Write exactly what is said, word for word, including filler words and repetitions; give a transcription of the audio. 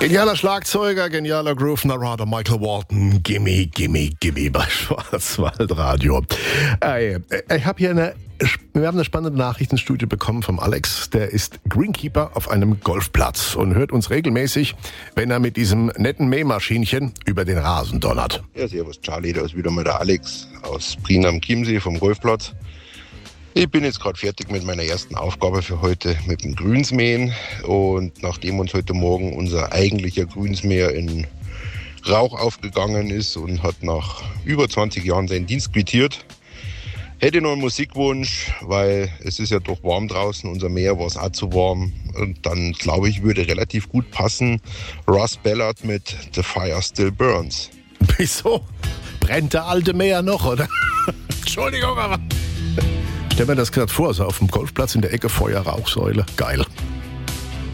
Genialer Schlagzeuger, genialer Groove Narrator Michael Walton. Gimme, gimme, gimme bei Schwarzwaldradio. Äh, ich habe hier eine, wir haben eine spannende Nachricht ins Studio bekommen vom Alex. Der ist Greenkeeper auf einem Golfplatz und hört uns regelmäßig, wenn er mit diesem netten Mähmaschinchen über den Rasen donnert. Ja, servus Charlie, da ist wieder mal der Alex aus Prien am Chiemsee vom Golfplatz. Ich bin jetzt gerade fertig mit meiner ersten Aufgabe für heute mit dem Grünsmähen, und nachdem uns heute Morgen unser eigentlicher Grünsmäher in Rauch aufgegangen ist und hat nach über zwanzig Jahren seinen Dienst quittiert, hätte ich noch einen Musikwunsch, weil es ist ja doch warm draußen, unser Mäher war es auch zu warm, und dann glaube ich, würde relativ gut passen Russ Ballard mit The Fire Still Burns. Wieso? Brennt der alte Mäher noch, oder? Entschuldigung, aber... Stell mir das gerade vor, so auf dem Golfplatz in der Ecke Feuer, Rauchsäule. Geil.